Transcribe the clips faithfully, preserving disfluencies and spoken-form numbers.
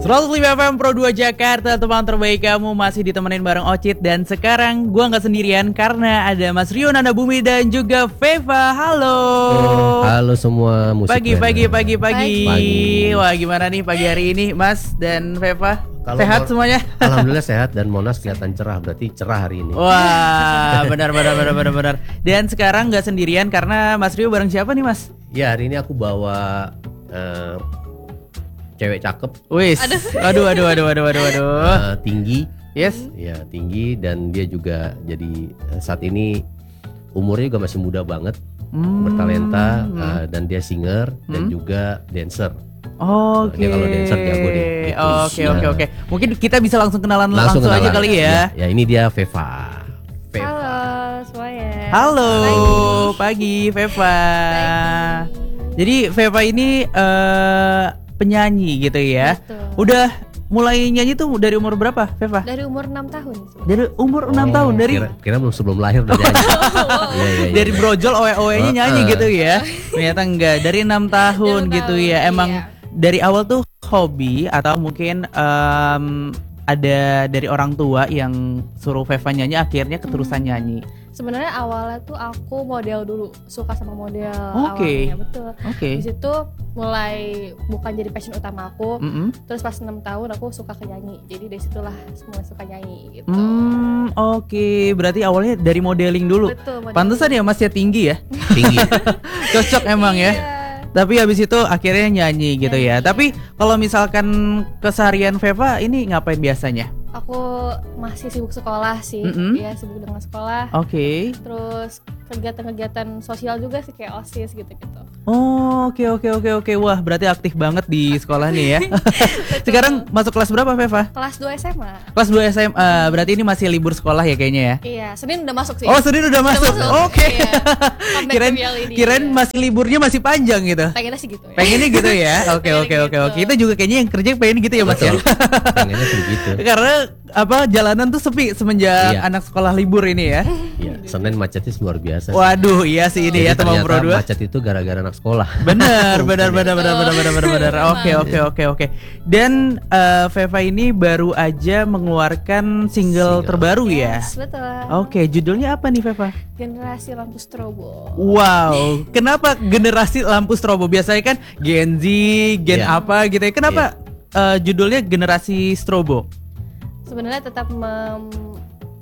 seratus lima F M Pro dua Jakarta, teman terbaik kamu masih ditemenin bareng Ocit. Dan sekarang gua gak sendirian karena ada Mas Rio Nandabumi dan juga Feva. Halo. Halo semua musik. Pagi, pagi, pagi, pagi, pagi. Wah gimana nih pagi hari ini Mas dan Feva? Kalau sehat Mon- semuanya? Alhamdulillah sehat dan Monas kelihatan cerah, berarti cerah hari ini. Wah benar, benar, benar, benar, benar. Dan sekarang gak sendirian karena Mas Rio bareng siapa nih Mas? Ya hari ini aku bawa uh, cewek cakep. Wis, aduh, aduh, aduh, aduh, aduh, aduh. Uh, tinggi. Yes. Ya tinggi dan dia juga jadi uh, saat ini umurnya juga masih muda banget, hmm. bertalenta uh, dan dia singer hmm. dan juga dancer. Oke. Dia kalau dancer jago deh. Gitu. Oke, oke, oke. Mungkin kita bisa langsung kenalan langsung, langsung kenalan. aja kali ya. Ya, ya ini dia Feva. Feva. Halo semuanya. Halo, pagi, pagi Feva. Pagi. Jadi Feva ini uh, penyanyi gitu ya. Betul. Udah mulai nyanyi tuh dari umur berapa, Feva? Dari umur enam tahun. Dari umur enam tahun dari Kira, kira belum sebelum lahir udah nyanyi. Oh, ya, ya, ya, dari ya. brojol oe-oenya nyanyi Uh-uh. gitu ya. Ternyata enggak, dari enam tahun Enam gitu tahun, ya. Emang iya. dari awal tuh hobi atau mungkin um, ada dari orang tua yang suruh Feva nyanyi akhirnya keterusan Hmm. nyanyi. Sebenarnya awalnya tuh aku model dulu, suka sama model. Oke. Awalnya, betul. Oke. Di situ mulai bukan jadi passion utama aku. Mm-mm. Terus pas enam tahun aku suka ke nyanyi. Jadi dari situlah semua suka nyanyi gitu. Hmm, oke. Berarti awalnya dari modeling dulu. Betul. model. Pantesan ya Mas ya tinggi ya. Tinggi. Cocok emang ya. Iya. Tapi habis itu akhirnya nyanyi gitu ya. Nyanyi. Tapi kalau misalkan keseharian Feva ini ngapain biasanya? Aku masih sibuk sekolah sih. Mm-mm. Ya, sibuk dengan sekolah. Oke. Terus kegiatan-kegiatan sosial juga sih kayak OSIS gitu-gitu. Oh, oke oke oke oke. Wah, berarti aktif banget di sekolah nih ya. Sekarang masuk kelas berapa Feva? Kelas dua S M A. Kelas dua S M A. Berarti ini masih libur sekolah ya kayaknya ya. Iya, Senin udah masuk sih. Oh, Senin udah masuk. Oke. Iya. Comeback Kirain to reality. kirain masih liburnya masih panjang gitu. Pengennya sih gitu ya. Pengennya gitu ya. Oke Pengennya oke oke gitu. oke. Itu juga kayaknya yang kerja pengen gitu ya Mas ya. Betul. Pengennya tuh gitu. Karena apa jalanan tuh sepi semenjak Iya. anak sekolah libur ini ya. Iya, Senin macetnya luar biasa. Waduh, iya sih ini Jadi ya teman ternyata Pro dua. macet itu gara-gara anak sekolah. Benar, benar, benar, benar, benar, benar, benar, benar. Memang. Oke, oke, oke, oke. Dan uh, Feva ini baru aja mengeluarkan single, Single. terbaru ya. Yes, betul. Oke, judulnya apa nih Feva? Generasi lampu strobo. Wow, kenapa generasi lampu strobo? Biasanya kan Gen Z, Gen Iya. apa gitu ya. Kenapa uh, judulnya generasi strobo? Sebenarnya tetap mem-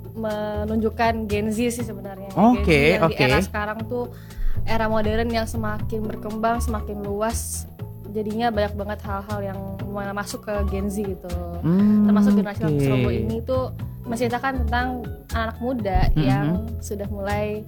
menunjukkan Gen Z sih sebenarnya. Oke, Gen Z yang oke. di era sekarang tuh era modern yang semakin berkembang, semakin luas. Jadinya banyak banget hal-hal yang mulai masuk ke Gen Z gitu. Hmm, Termasuk generasi lampu oke. strobo ini tuh menceritakan tentang anak muda Mhm. yang sudah mulai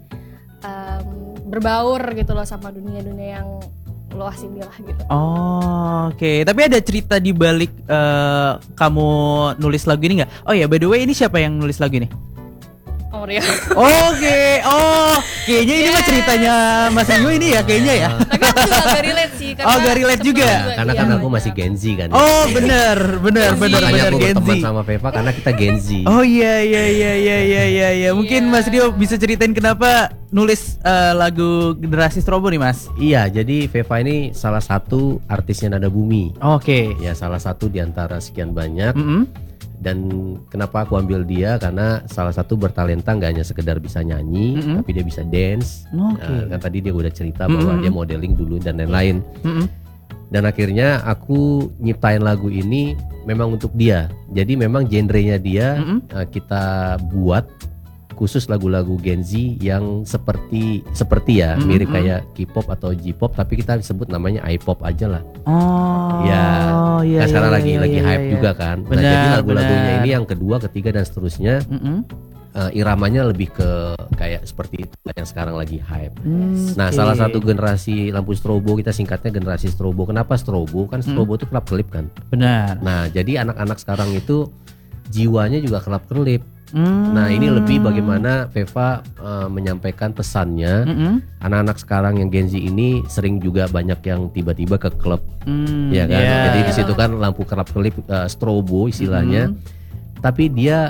um, berbaur gitu loh sama dunia-dunia yang luas ini lah gitu. Oh, oke. Tapi ada cerita di balik eh, kamu nulis lagu ini nggak? Oh ya, by the way ini siapa yang nulis lagu ini? Oh Rio. Oke, oh, kayaknya ini mah ceritanya Mas Rio ini ya, kayaknya ya. Tapi aku juga agak relate sih. Oh, agak relate temen juga? Karena iya, kan aku banyak. masih Gen Z kan. Oh, benar, benar, Gen Z. benar, Makanya benar aku Gen Z. berteman sama Feva karena kita Gen Z. Oh iya, iya, iya, iya, iya, iya, iya. Mungkin Iya. Mas Rio bisa ceritain kenapa nulis eh, lagu Generasi Strobo nih, Mas? Iya, jadi Feva ini salah satu artisnya Nada Bumi. Oke. Ya, salah satu di antara sekian banyak. Mm-mm. Dan kenapa aku ambil dia? Karena salah satu bertalenta, nggak hanya sekedar bisa nyanyi, Mm-mm. tapi dia bisa dance. Oke. Nah, kan tadi dia udah cerita bahwa Mm-mm. dia modeling dulu dan lain-lain. Mm-mm. Dan akhirnya aku nyiptain lagu ini memang untuk dia. Jadi memang genrenya dia Mm-mm. uh, kita buat khusus lagu-lagu Gen Z yang seperti seperti ya Mm-mm. mirip kayak K-pop atau J-pop, tapi kita sebut namanya I-pop aja lah. Oh. Ya, iya, Nah, sekarang iya, lagi iya, lagi iya, hype iya. juga kan. nah Benar, jadi lagu-lagunya benar. ini yang kedua, ketiga dan seterusnya Mm-mm. uh, iramanya lebih ke kayak seperti itu yang sekarang lagi hype. Hmm, Nah, oke. salah satu generasi lampu strobo, kita singkatnya generasi strobo. Kenapa strobo? Kan strobo itu kelap kelip kan. Benar. Nah, jadi anak-anak sekarang itu jiwanya juga kelap kelip. Hmm. Nah, ini lebih bagaimana Feva uh, menyampaikan pesannya. Mm-mm. Anak-anak sekarang yang Gen Z ini sering juga banyak yang tiba-tiba ke klub, Hmm, ya kan? iya. Jadi di situ kan lampu kelap kelip uh, strobo istilahnya. Mm-hmm. Tapi dia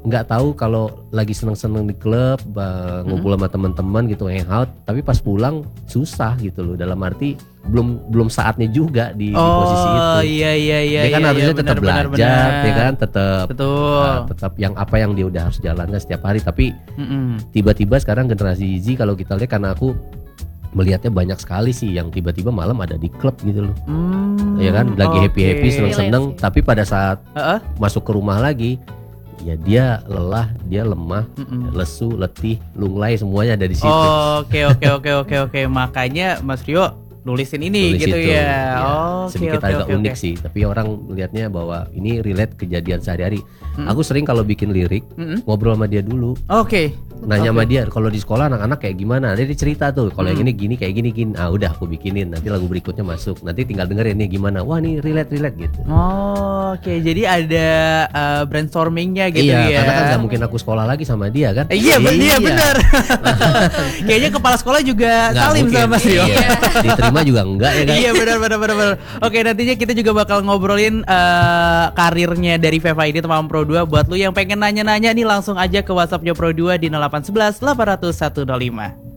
nggak tahu kalau lagi seneng-seneng di klub, bah, ngumpul sama teman-teman gitu, hangout, tapi pas pulang susah gitu loh. Dalam arti belum belum saatnya juga di, di posisi itu. Oh iya iya iya. Dia kan iya, harusnya iya, tetap benar, belajar, benar, ya benar. kan, tetap Betul. uh, tetap yang apa yang dia udah harus jalankan setiap hari. Tapi Mm-mm. tiba-tiba sekarang generasi Z kalau kita lihat, karena aku melihatnya banyak sekali sih yang tiba-tiba malam ada di klub gitu loh. Hmm, Ya kan, lagi oke. happy-happy, seneng-seneng, Relate sih. tapi pada saat Heeh. masuk ke rumah lagi, ya dia lelah, dia lemah, Mm-mm. lesu, letih, lunglai, semuanya ada di situ. Oh, Oke oke oke oke oke. Makanya Mas Rio nulisin ini Tulis gitu itu. ya. Ya, Oke sedikit oke agak oke, unik oke. sih, tapi orang melihatnya bahwa ini relate kejadian sehari-hari. Mm. Aku sering kalau bikin lirik Mm-mm. ngobrol sama dia dulu, Oke. nanya Oke. sama dia kalau di sekolah anak-anak kayak gimana. Dia cerita tuh kalau yang Hmm. ini gini kayak gini gini. Ah udah aku bikinin, nanti lagu berikutnya masuk. Nanti tinggal dengerin nih gimana. Wah nih relate relate gitu. Oh, oke. Jadi ada uh, brainstormingnya gitu iya, ya. karena kan nggak mungkin aku sekolah lagi sama dia kan. Eh, iya, ben- iya benar. Kayaknya kepala sekolah juga Nggak salim mungkin. sama Mas Rio. Iya. Diterima juga enggak ya kan. Iya benar benar benar benar. Oke, nantinya kita juga bakal ngobrolin eh, karirnya dari Veva ini teman Pro dua. Buat lu yang pengen nanya-nanya nih langsung aja ke WhatsAppnya Pro dua di nol delapan satu satu delapan nol nol satu nol lima.